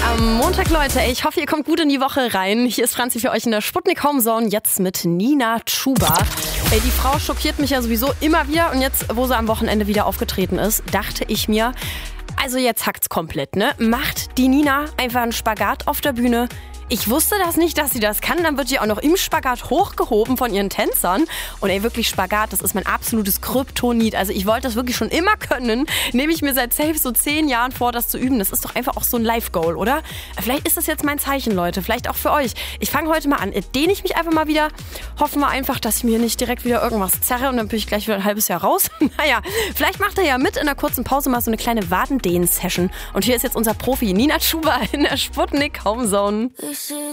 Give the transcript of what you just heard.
Am Montag, Leute, ich hoffe, ihr kommt gut in die Woche rein. Hier ist Franzi für euch in der Sputnik Homezone, jetzt mit Nina Chuba. Die Frau schockiert mich ja sowieso immer wieder und jetzt, wo sie am Wochenende wieder aufgetreten ist, dachte ich mir, also jetzt hackt's komplett, ne? Macht die Nina einfach einen Spagat auf der Bühne? Ich wusste das nicht, dass sie das kann. Dann wird sie auch noch im Spagat hochgehoben von ihren Tänzern. Und Wirklich Spagat, das ist mein absolutes Kryptonit. Also ich wollte das wirklich schon immer können. Nehme ich mir seit safe so 10 Jahren vor, das zu üben. Das ist doch einfach auch so ein Life-Goal, oder? Vielleicht ist das jetzt mein Zeichen, Leute. Vielleicht auch für euch. Ich fange heute mal an. Dehne ich mich einfach mal wieder. Hoffen wir einfach, dass ich mir nicht direkt wieder irgendwas zerre. Und dann bin ich gleich wieder ein halbes Jahr raus. Naja, vielleicht macht er ja mit in einer kurzen Pause mal so eine kleine Wadendehn-Session. Und hier ist jetzt unser Profi Nina Chuba in der Sputnik Homezone.